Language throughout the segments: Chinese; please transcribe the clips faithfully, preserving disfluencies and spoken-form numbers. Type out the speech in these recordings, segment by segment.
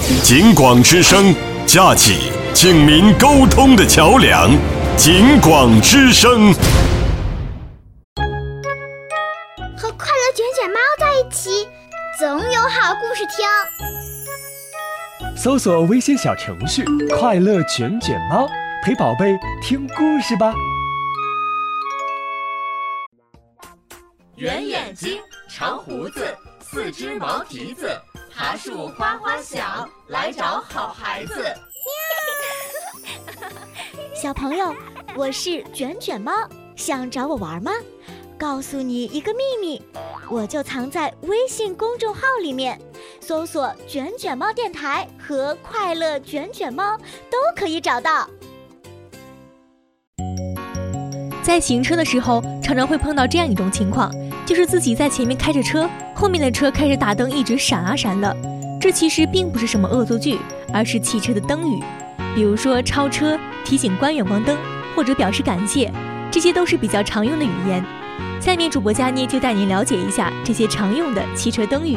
警广之声，架起警民沟通的桥梁。警广之声， 和快乐卷卷猫在一起，总有好故事听。 搜索微信小程序“快乐卷卷猫”，陪宝贝听故事吧。 圆眼睛，长胡子，四只毛蹄子，爬树花花小，来找好孩子。 小朋友，我是卷卷猫，想找我玩吗？告诉你一个秘密，我就藏在微信公众号里面，搜索卷卷猫电台和快乐卷卷猫都可以找到。 在行车的时候，常常会碰到这样一种情况，就是自己在前面开着车，后面的车开着大灯一直闪啊闪的。这其实并不是什么恶作剧，而是汽车的灯语。比如说超车、提醒关远光灯，或者表示感谢，这些都是比较常用的语言。下面主播佳妮就带您了解一下这些常用的汽车灯语。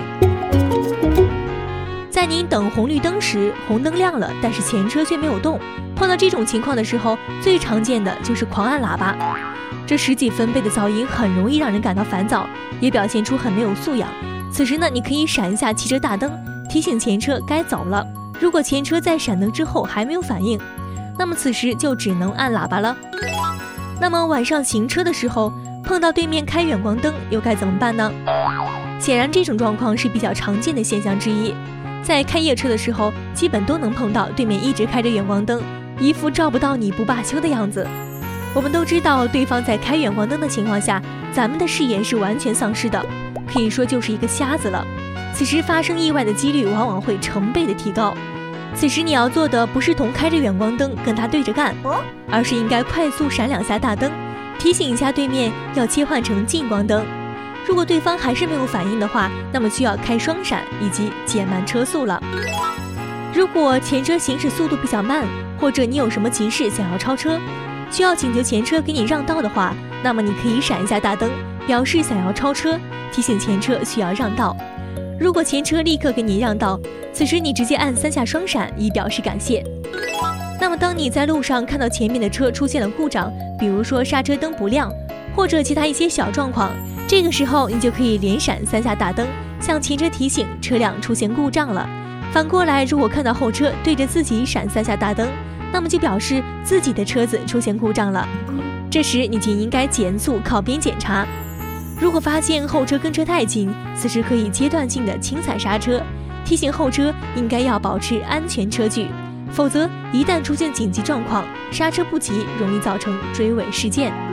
在您等红绿灯时，红灯亮了，但是前车却没有动，碰到这种情况的时候，最常见的就是狂按喇叭。这十几分贝的噪音很容易让人感到烦躁，也表现出很没有素养。此时呢，你可以闪一下汽车大灯，提醒前车该走了。如果前车在闪灯之后还没有反应，那么此时就只能按喇叭了。那么晚上行车的时候，碰到对面开远光灯，又该怎么办呢？显然这种状况是比较常见的现象之一。在开夜车的时候，基本都能碰到对面一直开着远光灯，一副照不到你不罢休的样子。我们都知道，对方在开远光灯的情况下，咱们的视野是完全丧失的，可以说就是一个瞎子了。此时发生意外的几率往往会成倍的提高。此时你要做的不是同开着远光灯跟他对着干，而是应该快速闪两下大灯，提醒一下对面要切换成近光灯。如果对方还是没有反应的话，那么需要开双闪以及减慢车速了。如果前车行驶速度比较慢，或者你有什么急事想要超车，需要请求前车给你让道的话，那么你可以闪一下大灯，表示想要超车，提醒前车需要让道。如果前车立刻给你让道，此时你直接按三下双闪以表示感谢。那么当你在路上看到前面的车出现了故障，比如说刹车灯不亮，或者其他一些小状况，这个时候你就可以连闪三下大灯，向前车提醒车辆出现故障了。反过来，如果看到后车对着自己闪三下大灯，那么就表示自己的车子出现故障了。这时你就应该减速靠边检查。如果发现后车跟车太近，此时可以阶段性的轻踩刹车，提醒后车应该要保持安全车距，否则一旦出现紧急状况，刹车不及容易造成追尾事件。